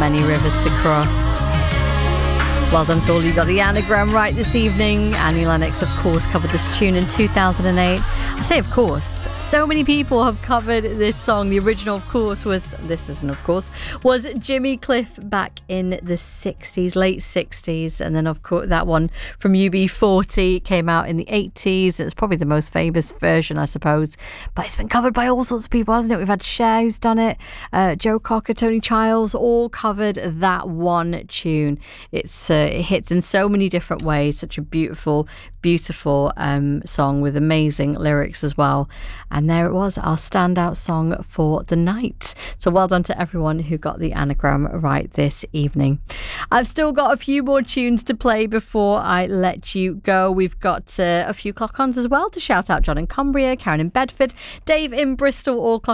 many rivers to cross. Well done to all you got the anagram right this evening. Annie Lennox, of course, covered this tune in 2008. I say of course, but so many people have covered this song. The original, of course, was Jimmy Cliff back in the 60s, late 60s. And then, of course, that one from UB40 came out in the 80s. It's probably the most famous version, I suppose. But it's been covered by all sorts of people, hasn't it? We've had Cher, who's done it, Joe Cocker, Tony Childs, all covered that one tune. It hits in so many different ways. Such a beautiful song with amazing lyrics as well. And there it was, our standout song for the night. So well done to everyone who got the anagram right this evening. I've still got a few more tunes to play before I let you go. We've got a few clock-ons as well to shout out. John in Cumbria, Karen in Bedford, Dave in Bristol, all clock